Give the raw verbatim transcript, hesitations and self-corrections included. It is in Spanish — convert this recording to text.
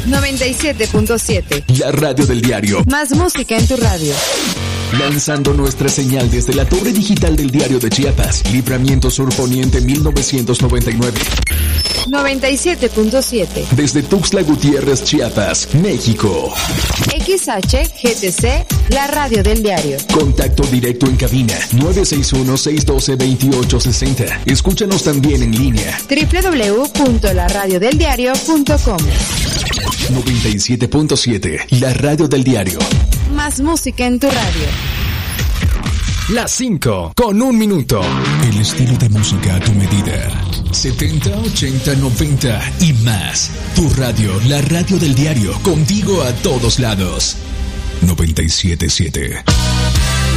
noventa y siete punto siete. La radio del diario. Más música en tu radio. Lanzando nuestra señal desde la torre digital del Diario de Chiapas, Libramiento Sur Poniente mil novecientos noventa y nueve. noventa y siete punto siete. Desde Tuxtla Gutiérrez, Chiapas, México. X H G T C, la radio del diario. Contacto directo en cabina nueve seis uno, seis uno dos, dos ocho seis cero. Escúchanos también en línea. doble u doble u doble u punto la radio del diario punto com. noventa y siete punto siete, la radio del diario. Más música en tu radio. Las cinco con un minuto. El estilo de música a tu medida. setenta, ochenta, noventa y más. Tu radio, la radio del diario, contigo a todos lados. noventa y siete punto siete.